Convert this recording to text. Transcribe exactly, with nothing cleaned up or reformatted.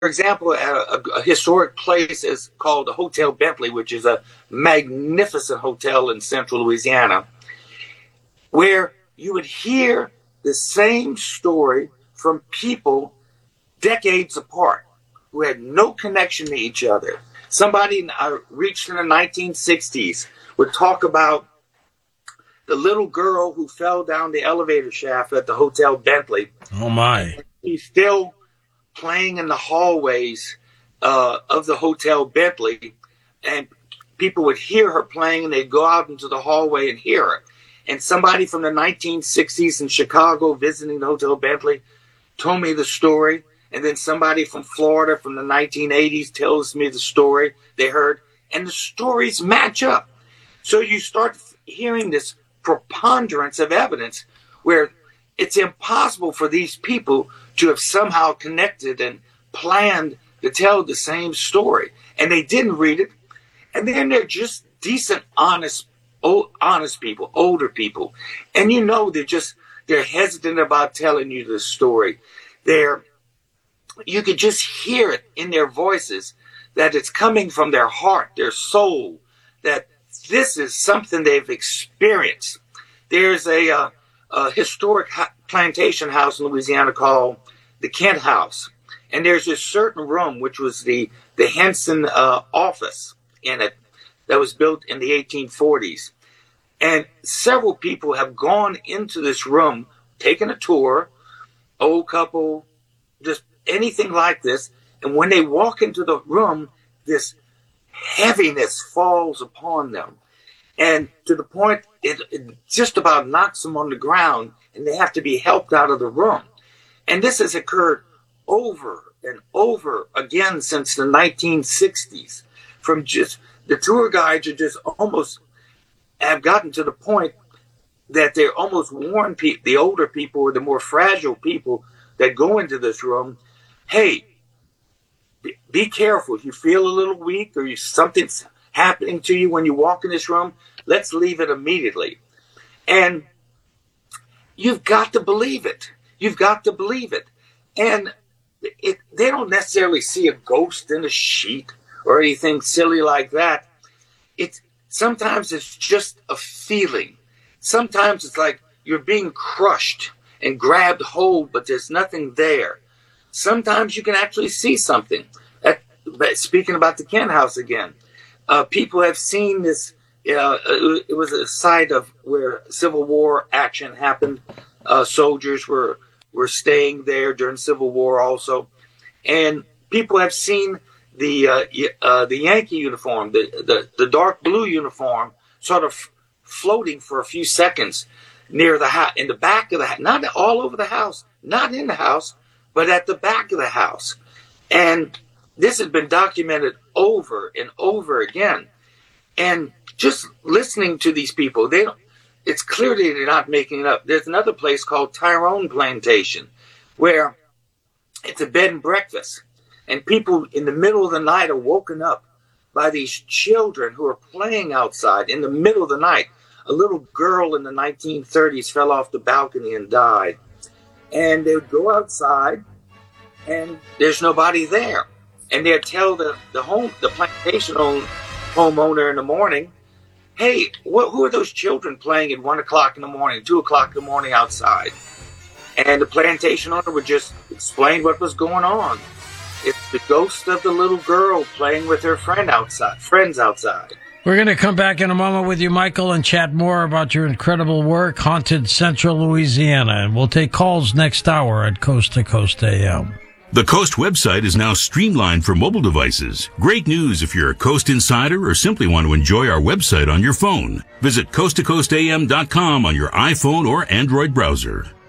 example, a, a historic place is called the Hotel Bentley, which is a magnificent hotel in central Louisiana, where you would hear the same story from people decades apart who had no connection to each other. Somebody uh, reached in the nineteen sixties would talk about the little girl who fell down the elevator shaft at the Hotel Bentley. Oh, my. She's still playing in the hallways uh, of the Hotel Bentley, and people would hear her playing, and they'd go out into the hallway and hear her. And somebody from the nineteen sixties in Chicago visiting the Hotel Bentley told me the story. And then somebody from Florida from the nineteen eighties tells me the story they heard. And the stories match up. So you start hearing this preponderance of evidence where it's impossible for these people to have somehow connected and planned to tell the same story. And they didn't read it. And then they're just decent, honest, old, honest people, older people. And you know they're just, they're hesitant about telling you the story. They're, you could just hear it in their voices that it's coming from their heart, their soul, that this is something they've experienced. There's a, uh, a historic ha- plantation house in Louisiana called the Kent House. And there's a certain room, which was the, the Henson uh, office in it, that was built in the eighteen forties. And several people have gone into this room, taken a tour, old couple, just anything like this. And when they walk into the room, this heaviness falls upon them. And to the point, it, it just about knocks them on the ground, and they have to be helped out of the room. And this has occurred over and over again since the nineteen sixties. From just, the tour guides are just almost, have gotten to the point that they're almost warn people, the older people or the more fragile people that go into this room, hey, be, be careful. If you feel a little weak or you, something's happening to you when you walk in this room, let's leave it immediately. And you've got to believe it. You've got to believe it. And it, they don't necessarily see a ghost in a sheet or anything silly like that. It's, sometimes it's just a feeling. Sometimes it's like you're being crushed and grabbed hold, but there's nothing there. Sometimes you can actually see something. At, speaking about the Kent House again, uh, people have seen this. Uh, it was a site of where Civil War action happened. Uh, soldiers were were staying there during Civil War also, and people have seen the uh, uh, the Yankee uniform, the, the the dark blue uniform, sort of floating for a few seconds near the house, in the back of the house, not all over the house, not in the house, but at the back of the house. And this has been documented over and over again. And just listening to these people, they don't, it's clearly they're not making it up. There's another place called Tyrone Plantation where it's a bed and breakfast. And people in the middle of the night are woken up by these children who are playing outside in the middle of the night. A little girl in the nineteen thirties fell off the balcony and died. And they would go outside, and there's nobody there. And they'd tell the, the home, the plantation own, homeowner in the morning, hey, what, who are those children playing at one o'clock in the morning, two o'clock in the morning outside? And the plantation owner would just explain what was going on. It's the ghost of the little girl playing with her friend outside, friends outside. We're going to come back in a moment with you, Michael, and chat more about your incredible work, Haunted Central Louisiana. And we'll take calls next hour at Coast to Coast A M. The Coast website is now streamlined for mobile devices. Great news if you're a Coast insider or simply want to enjoy our website on your phone. Visit coast to coast a m dot com on your iPhone or Android browser.